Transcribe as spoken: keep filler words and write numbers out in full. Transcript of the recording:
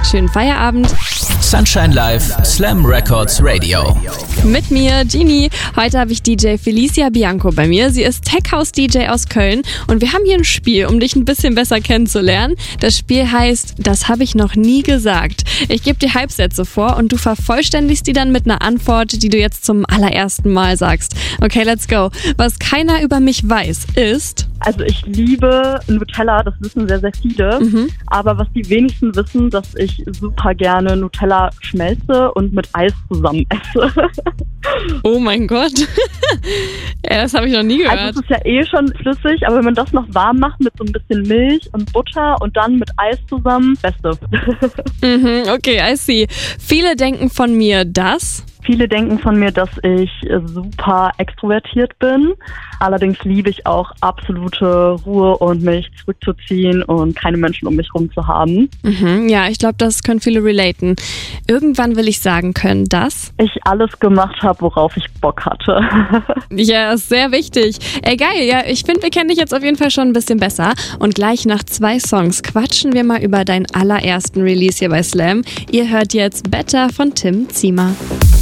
schönen Feierabend. Sunshine Live, Slam Records Radio. Mit mir, Genie. Heute habe ich D J Felicia Bianco bei mir. Sie ist Tech-House-D J aus Köln und wir haben hier ein Spiel, um dich ein bisschen besser kennenzulernen. Das Spiel heißt, das habe ich noch nie gesagt. Ich gebe dir Halbsätze vor und du vervollständigst die dann mit einer Antwort, die du jetzt zum allerersten Mal sagst. Okay, let's go. Was keiner über mich weiß, ist... Also ich liebe Nutella, das wissen sehr, sehr viele. Mhm. Aber was die wenigsten wissen, dass ich super gerne Nutella schmelze und mit Eis zusammen esse. Oh mein Gott. Ja, das habe ich noch nie gehört. Also es ist ja eh schon flüssig, aber wenn man das noch warm macht mit so ein bisschen Milch und Butter und dann mit Eis zusammen, beste. Mhm, okay, I see. Viele denken von mir, dass... Viele denken von mir, dass ich super extrovertiert bin. Allerdings liebe ich auch absolute Ruhe und mich zurückzuziehen und keine Menschen um mich rum zu haben. Mhm, ja, ich glaube, das können viele relaten. Irgendwann will ich sagen können, dass ich alles gemacht habe, worauf ich Bock hatte. Ja, ist sehr wichtig. Ey, geil. Ja, ich finde, wir kennen dich jetzt auf jeden Fall schon ein bisschen besser. Und gleich nach zwei Songs quatschen wir mal über deinen allerersten Release hier bei Slam. Ihr hört jetzt Better von Tim Ziemer.